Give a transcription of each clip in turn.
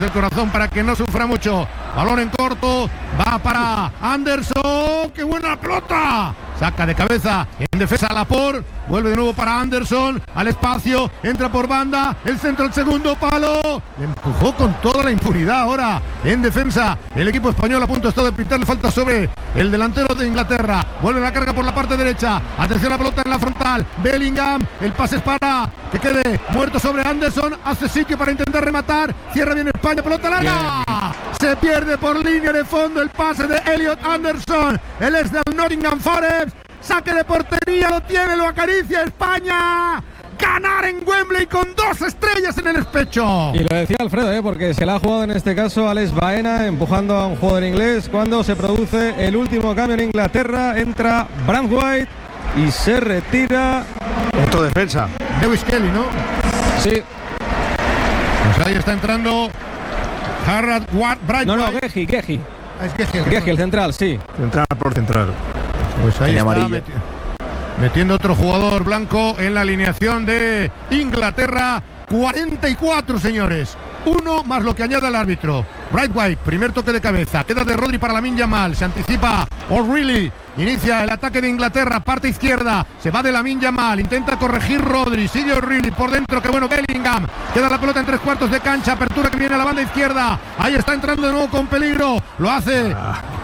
el corazón para que no sufra mucho. Balón en corto, va para Anderson, ¡qué buena pelota! Saca de cabeza en defensa Laporte, vuelve de nuevo para Anderson, al espacio, entra por banda, el centro al segundo palo, le empujó con toda la impunidad ahora en defensa. El equipo español a punto está de pintarle falta sobre el delantero de Inglaterra, vuelve la carga por la parte derecha, atención a la pelota en la frontal, Bellingham, el pase es para que quede muerto sobre Anderson, hace sitio para intentar rematar, cierra bien España, pelota larga, se pierde por línea de fondo el pase de Elliot Anderson, el ex del Nottingham Forest. Saque de portería, lo tiene, lo acaricia España. Ganar en Wembley con 2 estrellas en el pecho. Y lo decía Alfredo, porque se la ha jugado en este caso Alex Baena, empujando a un jugador inglés. Cuando se produce el último cambio en Inglaterra, entra Braithwaite y se retira. Otro defensa. Lewis Kelly, ¿no? Sí. Pues ahí está entrando Harrod Braithwaite. No, Gehi. Es Gehi, el central, sí. Central por central. Pues ahí está metiendo otro jugador blanco en la alineación de Inglaterra. 44, señores. 1 más lo que añade el árbitro. Braithwaite, primer toque de cabeza. Queda de Rodri para Lamine Yamal. Se anticipa O'Reilly. Inicia el ataque de Inglaterra. Parte izquierda. Se va de Lamine Yamal. Intenta corregir Rodri. Sigue O'Reilly por dentro. Qué bueno Bellingham. Queda la pelota en 3/4 de cancha. Apertura que viene a la banda izquierda. Ahí está entrando de nuevo con peligro. Lo hace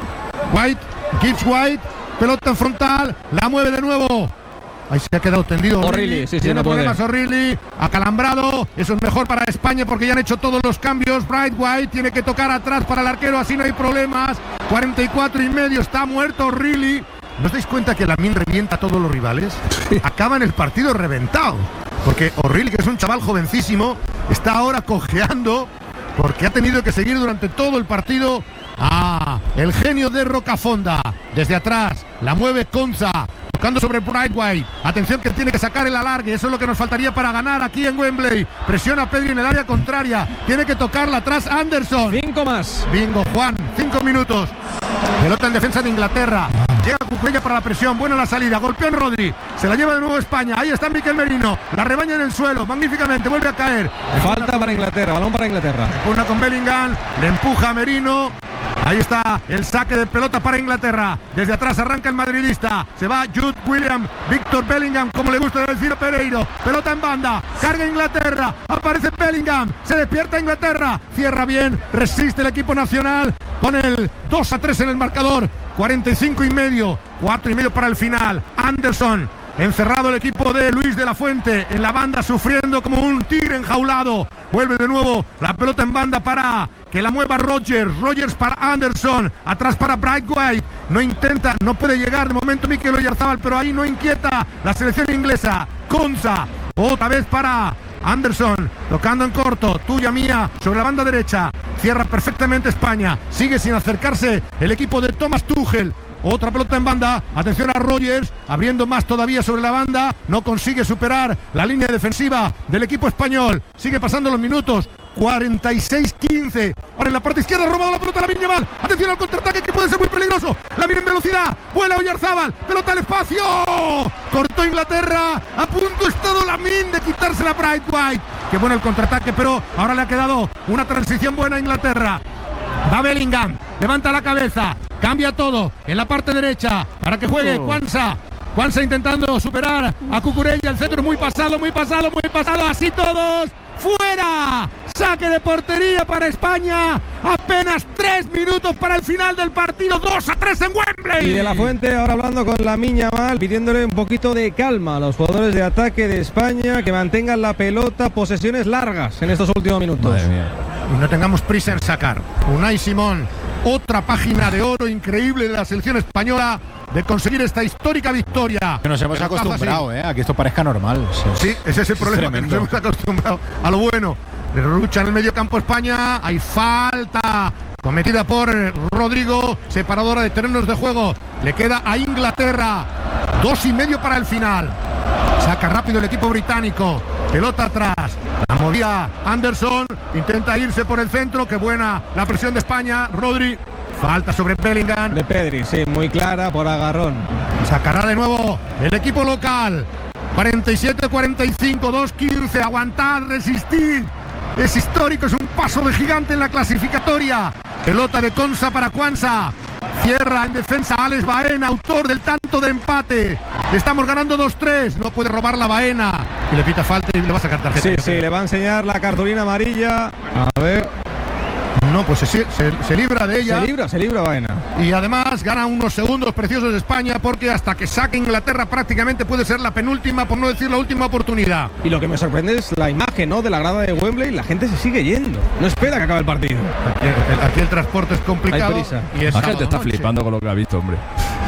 Gibbs White. Pelota en frontal, la mueve de nuevo. Ahí se ha quedado tendido O'Reilly, sí, tiene no problemas O'Reilly, acalambrado. Eso es mejor para España porque ya han hecho todos los cambios. Braithwaite tiene que tocar atrás para el arquero, así no hay problemas. 44,5, está muerto O'Reilly. ¿No os dais cuenta que Lamine revienta a todos los rivales? Sí. Acaban el partido reventado, porque O'Reilly, que es un chaval jovencísimo, está ahora cojeando porque ha tenido que seguir durante todo el partido. El genio de Rocafonda. Desde atrás, la mueve Konsa, tocando sobre Braithwaite. Atención que tiene que sacar el alargue. Eso es lo que nos faltaría para ganar aquí en Wembley. Presiona a Pedri en el área contraria. Tiene que tocarla atrás Anderson. 5 más. Bingo, Juan. 5 minutos. Pelota en defensa de Inglaterra. Llega Cucurella para la presión. Buena la salida. Golpeó en Rodri. Se la lleva de nuevo España. Ahí está Mikel Merino. La rebaña en el suelo. Magníficamente. Vuelve a caer. Falta para Inglaterra. Balón para Inglaterra. Una con Bellingham. Le empuja a Merino. Ahí está el saque de pelota para Inglaterra. Desde atrás arranca el madridista. Se va Jude Williams, Víctor Bellingham, como le gusta decir a Pereiro. Pelota en banda, carga Inglaterra. Aparece Bellingham, se despierta Inglaterra. Cierra bien, resiste el equipo nacional. Con el 2-3 en el marcador. 45,5, 4,5 para el final. Anderson. Encerrado el equipo de Luis de la Fuente en la banda, sufriendo como un tigre enjaulado. Vuelve de nuevo la pelota en banda para que la mueva Rogers para Anderson, atrás para Braithwaite. No intenta, no puede llegar de momento Mikel Oyarzabal, pero ahí no inquieta la selección inglesa. Konsa, otra vez para Anderson, tocando en corto, tuya mía, sobre la banda derecha. Cierra perfectamente España, sigue sin acercarse el equipo de Thomas Tuchel. Otra pelota en banda, atención a Rogers, abriendo más todavía sobre la banda, no consigue superar la línea defensiva del equipo español, sigue pasando los minutos, 46-15, ahora en la parte izquierda, robado la pelota a Lamine Yamal, atención al contraataque que puede ser muy peligroso, Lamine en velocidad, vuela Oyarzabal, pelota al espacio, cortó Inglaterra, a punto está Lamine de quitársela a Braithwaite, qué bueno el contraataque, pero ahora le ha quedado una transición buena a Inglaterra. Va Bellingham, levanta la cabeza, cambia todo en la parte derecha para que juegue Quansah intentando superar a Cucurella, el centro muy pasado, así todos, ¡fuera! Saque de portería para España, apenas 3 minutos para el final del partido, 2-3 en Wembley. Y de la Fuente ahora hablando con Lamine Yamal, pidiéndole un poquito de calma a los jugadores de ataque de España, que mantengan la pelota, posesiones largas en estos últimos minutos. Y no tengamos prisa en sacar. Unai Simón, otra página de oro increíble de la selección española de conseguir esta histórica victoria. Que nos hemos acostumbrado a que esto parezca normal. Sí, ese es el problema, que nos hemos acostumbrado a lo bueno. Lucha en el medio campo España, hay falta cometida por Rodrigo, separadora de terrenos de juego. Le queda a Inglaterra 2,5 para el final. Saca rápido el equipo británico. Pelota atrás. La movía Anderson. Intenta irse por el centro. Qué buena la presión de España. Rodri. Falta sobre Bellingham. De Pedri, sí, muy clara por agarrón. Sacará de nuevo el equipo local. 47-45, 2-15. Aguantad, resistid. es histórico, es un paso de gigante en la clasificatoria. Pelota de Konsa para Quansah. Cierra en defensa Alex Baena, autor del tanto de empate. Le estamos ganando 2-3. No puede robar la Baena. Y le pita falta y le va a sacar tarjeta. Sí, le va a enseñar la cartulina amarilla. A ver. No, pues se libra de ella. Se libra Baena. Y además gana unos segundos preciosos de España, porque hasta que saque Inglaterra prácticamente puede ser la penúltima, por no decir la última oportunidad. Y lo que me sorprende es la imagen, ¿no?, de la grada de Wembley. La gente se sigue yendo. No espera que acabe el partido. Aquí el transporte es complicado. Hay prisa. Y es la gente está flipando con lo que ha visto, hombre.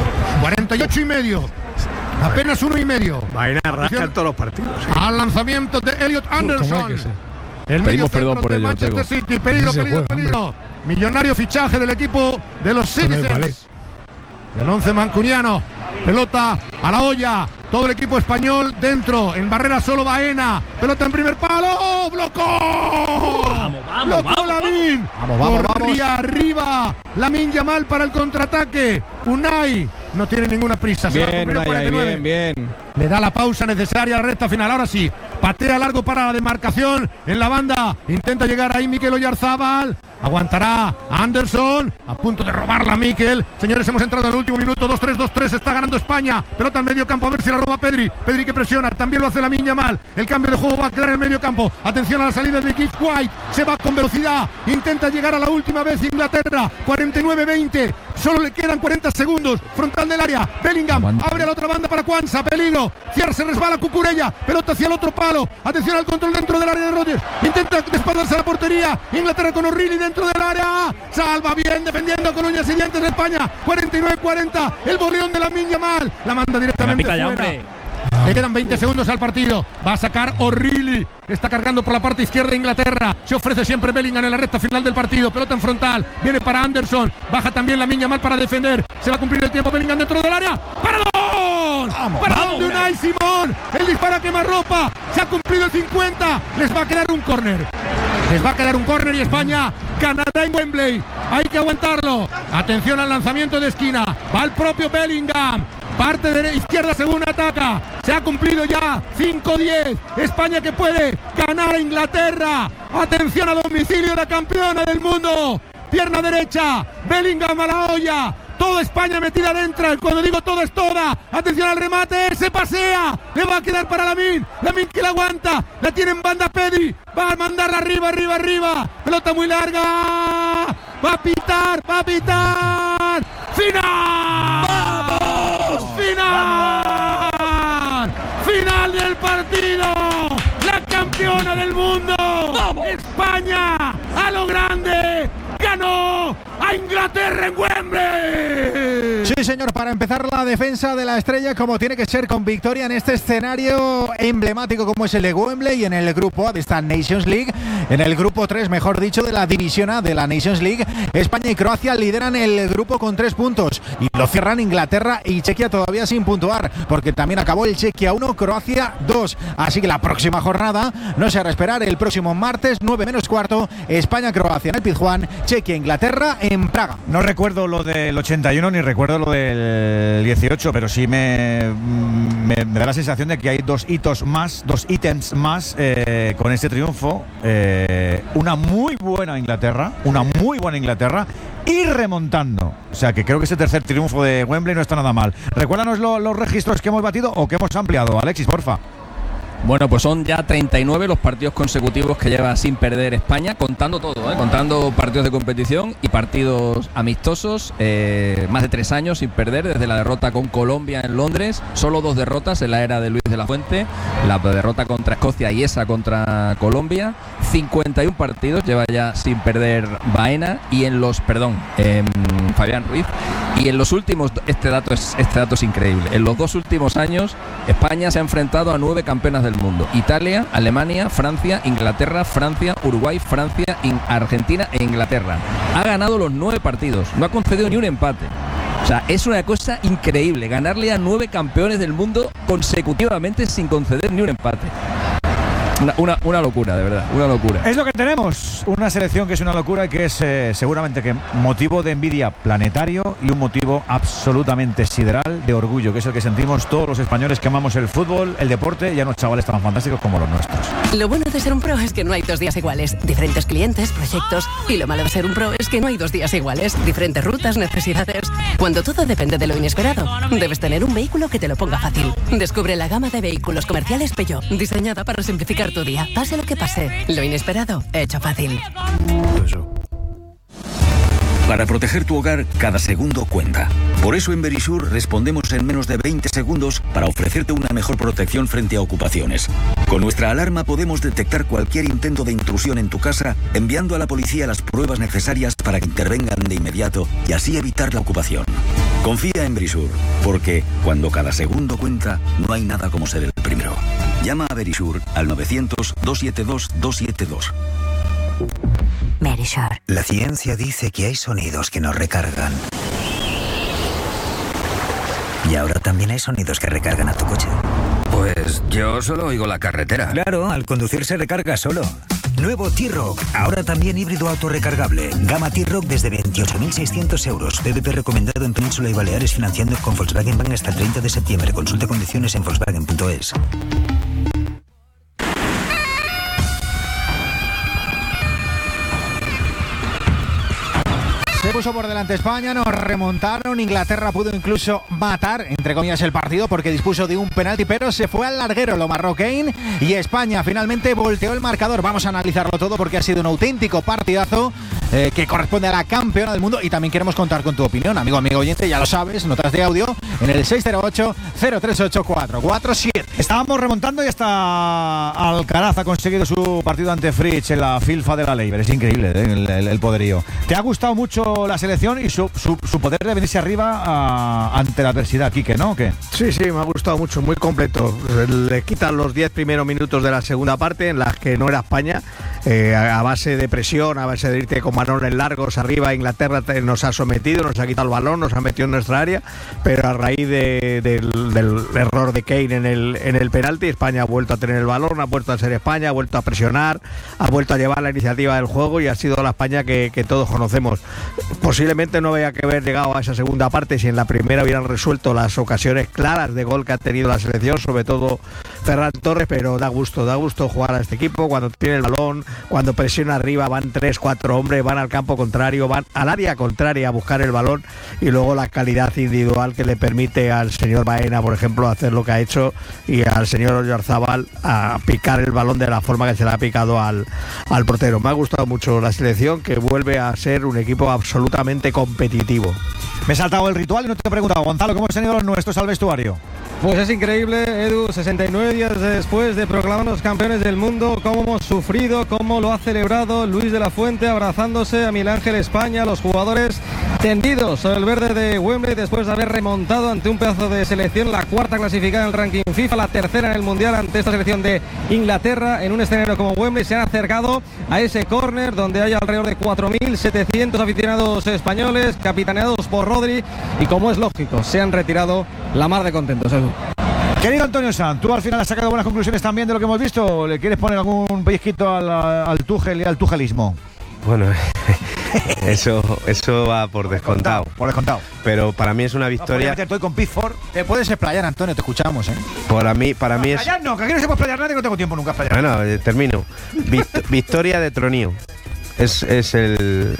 48,5. Apenas 1,5. Baena rasca en todos los partidos. Al lanzamiento de Elliot Anderson. El medio perdón por ello, Manchester City. Peligro. Millonario fichaje del equipo de los Citizens. El 11 mancuniano. Pelota a la olla. Todo el equipo español dentro. En barrera solo Baena. Pelota en primer palo. ¡Blocó! ¡Blocó Lamine! Corría arriba. Lamine Yamal para el contraataque. Unai no tiene ninguna prisa. Bien, Unai, bien. Le da la pausa necesaria a la recta final. Ahora sí. Patea largo para la demarcación en la banda. Intenta llegar ahí Mikel Oyarzábal. Aguantará Anderson. A punto de robarla Mikel. Señores, hemos entrado en el último minuto. 2-3, 2-3. Está ganando España. Pelota en medio campo. A ver si la roba Pedri. Pedri que presiona. También lo hace Lamine Yamal. El cambio de juego va a quedar en el medio campo. Atención a la salida de Keith White. Se va con velocidad. Intenta llegar a la última vez Inglaterra. 49-20. Solo le quedan 40 segundos. Frontal del área. Bellingham. Abre a la otra banda para Quansah. Peligro. Cierra, se resbala Cucurella. Pelota hacia el otro palo. Atención al control dentro del área de Rodgers. Intenta despaldarse a la portería. Inglaterra con O'Reilly dentro del área. Salva bien defendiendo con uñas y dientes de España. 49-40. El boleón de Lamine Yamal. La manda directamente fuera. Le quedan 20 segundos al partido. Va a sacar O'Reilly. Está cargando por la parte izquierda de Inglaterra. Se ofrece siempre Bellingham en la recta final del partido. Pelota en frontal. Viene para Anderson. Baja también Lamine Yamal para defender. Se va a cumplir el tiempo. Bellingham dentro del área. ¡Paradón! ¡Paradón de Unai Simón! El disparo a quemarropa. Se ha cumplido el 50. Les va a quedar un córner. Y España ganará en Wembley. Hay que aguantarlo. Atención al lanzamiento de esquina. Va el propio Bellingham. Parte de izquierda según ataca. Se ha cumplido ya. 5-10. España que puede ganar a Inglaterra. Atención a domicilio, la campeona del mundo. Pierna derecha. Bellingham a la olla. Toda España metida dentro. Cuando digo todo es toda. Atención al remate. Se pasea. Le va a quedar para Lamine. Lamine que la aguanta. La tiene en banda Pedri. Va a mandarla arriba. Pelota muy larga. Va a pitar. ¡Final! ¡Vamos! ¡Final del partido! ¡La campeona del mundo! ¡Vamos! ¡España! ¡A lo grande! ¡Ganó a Inglaterra en Wembley! Sí, señor, para empezar la defensa de la estrella como tiene que ser, con victoria en este escenario emblemático como es el de Wembley. Y en el grupo A de esta Nations League, en el grupo 3, mejor dicho, de la división A de la Nations League, España y Croacia lideran el grupo con 3 puntos y lo cierran Inglaterra y Chequia todavía sin puntuar, porque también acabó el Chequia 1, Croacia 2. Así que la próxima jornada no se hará esperar. El próximo martes 9 menos cuarto, España-Croacia en el Pizjuán, Chequia-Inglaterra en Praga. No recuerdo lo del 81 ni recuerdo lo del 18, pero sí me da la sensación de que hay dos ítems más con este triunfo. Una muy buena Inglaterra y remontando. O sea que creo que este tercer triunfo de Wembley no está nada mal. Recuérdanos los registros que hemos batido o que hemos ampliado, Alexis, porfa. Bueno, pues son ya 39 los partidos consecutivos que lleva sin perder España, contando todo, contando partidos de competición y partidos amistosos, más de 3 años sin perder, desde la derrota con Colombia en Londres, solo 2 derrotas en la era de Luis de la Fuente, la derrota contra Escocia y esa contra Colombia. 51 partidos lleva ya sin perder Baena y Fabián Ruiz. Y en los últimos, este dato es increíble, en los 2 últimos años España se ha enfrentado a 9 campeonas del mundo: Italia, Alemania, Francia, Inglaterra, Francia, Uruguay, Francia, Argentina e Inglaterra. Ha ganado los 9 partidos, no ha concedido ni un empate. O sea, es una cosa increíble ganarle a 9 campeones del mundo consecutivamente sin conceder ni un empate. Una locura, de verdad, una locura. Es lo que tenemos, una selección que es una locura y que es seguramente que motivo de envidia planetario y un motivo absolutamente sideral de orgullo, que es el que sentimos todos los españoles que amamos el fútbol, el deporte y a unos chavales tan fantásticos como los nuestros. Lo bueno de ser un pro es que no hay 2 días iguales, diferentes clientes, proyectos, y lo malo de ser un pro es que no hay 2 días iguales, diferentes rutas, necesidades. Cuando todo depende de lo inesperado, debes tener un vehículo que te lo ponga fácil. Descubre la gama de vehículos comerciales Peugeot, diseñada para simplificar tu día, pase lo que pase. Lo inesperado, hecho fácil. Para proteger tu hogar, cada segundo cuenta. Por eso en Verisure respondemos en menos de 20 segundos para ofrecerte una mejor protección frente a ocupaciones. Con nuestra alarma podemos detectar cualquier intento de intrusión en tu casa, enviando a la policía las pruebas necesarias para que intervengan de inmediato y así evitar la ocupación. Confía en Verisure, porque cuando cada segundo cuenta, no hay nada como ser el primero. Llama a Verisure al 900-272-272. Verisure. La ciencia dice que hay sonidos que nos recargan. Y ahora también hay sonidos que recargan a tu coche. Pues yo solo oigo la carretera. Claro, al conducir se recarga solo. Nuevo T-Rock, ahora también híbrido autorrecargable. Gama T-Rock desde 28.600 euros. PVP recomendado en Península y Baleares, financiando con Volkswagen Bank hasta el 30 de septiembre. Consulta condiciones en Volkswagen.es. Se puso por delante España, nos remontaron, Inglaterra pudo incluso matar, entre comillas, el partido porque dispuso de un penalti, pero se fue al larguero, lo marcó Kane, y España finalmente volteó el marcador. Vamos a analizarlo todo porque ha sido un auténtico partidazo que corresponde a la campeona del mundo, y también queremos contar con tu opinión, amigo oyente, ya lo sabes, notas de audio en el 608-038-447. Estábamos remontando y hasta Alcaraz ha conseguido su partido ante Fritz en la FIFA de la Leiber. Es increíble el poderío. ¿Te ha gustado mucho la selección y su poder de venirse arriba ante la adversidad, Quique, ¿no? ¿O qué? Sí, me ha gustado mucho, muy completo. Le quitan los 10 primeros minutos de la segunda parte en las que no era España, a base de presión, a base de irte con balones largos arriba. Inglaterra nos ha sometido, nos ha quitado el balón, nos ha metido en nuestra área, pero a raíz del error de Kane en el penalti, España ha vuelto a tener el balón, ha vuelto a ser España, ha vuelto a presionar, ha vuelto a llevar la iniciativa del juego y ha sido la España que todos conocemos. Posiblemente no había que haber llegado a esa segunda parte si en la primera hubieran resuelto las ocasiones claras de gol que ha tenido la selección, sobre todo Ferran Torres, pero da gusto jugar a este equipo cuando tiene el balón, cuando presiona arriba, van 3-4 hombres, van al campo contrario, van al área contraria a buscar el balón, y luego la calidad individual que le permite al señor Baena, por ejemplo, hacer lo que ha hecho, y al señor Oyarzábal a picar el balón de la forma que se le ha picado al portero. Me ha gustado mucho la selección, que vuelve a ser un equipo absolutamente competitivo. Me he saltado el ritual y no te he preguntado, Gonzalo, ¿cómo han ido los nuestros al vestuario? Pues es increíble, Edu, 69 días después de proclamarnos campeones del mundo, cómo hemos sufrido, cómo lo ha celebrado Luis de la Fuente, abrazándose a Miguel Ángel España, los jugadores tendidos sobre el verde de Wembley después de haber remontado ante un pedazo de selección, la cuarta clasificada en el ranking FIFA, la tercera en el Mundial ante esta selección de Inglaterra. En un escenario como Wembley se han acercado a ese córner donde hay alrededor de 4.700 aficionados españoles, capitaneados por Rodri, y como es lógico, se han retirado la mar de contentos, Edu. Querido Antonio Sanz, ¿tú al final has sacado buenas conclusiones también de lo que hemos visto? ¿O le quieres poner algún pellizquito al Tuchel y al tuchelismo? Bueno, eso va por descontado. Por descontado. Pero para mí es una victoria. Estoy con Pickford. Te puedes explayar, Antonio, te escuchamos, ¿eh? Para mí es. Explayar no, que aquí no se puede explayar nadie, no tengo tiempo nunca a explayar. Bueno, termino. Victoria de Tronío. Es el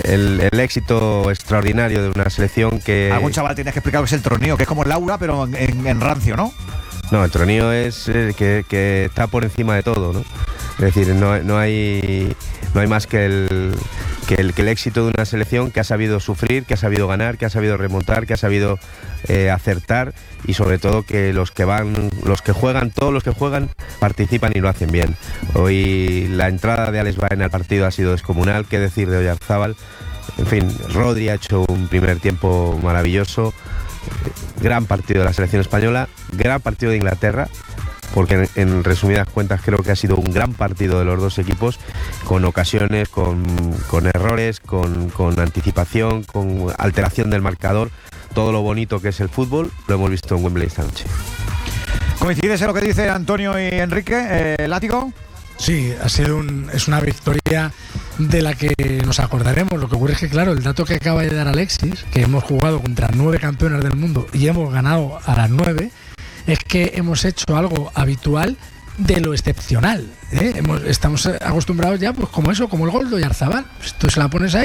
éxito extraordinario de una selección que... Algún chaval tienes que explicar que es el Tronío, que es como el Laura, pero en rancio, ¿no? No, el Tronío es que está por encima de todo, ¿no? Es decir, no hay más que el éxito de una selección que ha sabido sufrir, que ha sabido ganar, que ha sabido remontar, que ha sabido acertar, y sobre todo que todos los que juegan participan y lo hacen bien. Hoy la entrada de Alex Baena al partido ha sido descomunal, qué decir de Oyarzábal. En fin, Rodri ha hecho un primer tiempo maravilloso. Gran partido de la selección española, gran partido de Inglaterra, porque en resumidas cuentas creo que ha sido un gran partido de los dos equipos, con ocasiones, con errores, con anticipación, con alteración del marcador. Todo lo bonito que es el fútbol lo hemos visto en Wembley esta noche. ¿Coincides en lo que dice Antonio y Enrique, Látigo? Sí, es una victoria de la que nos acordaremos. Lo que ocurre es que, claro, el dato que acaba de dar Alexis, que hemos jugado contra 9 campeonas del mundo y hemos ganado a las 9, es que hemos hecho algo habitual de lo excepcional, ¿eh? Estamos acostumbrados ya, pues como eso, como el gol de Oyarzabal. Pues tú se la pones ahí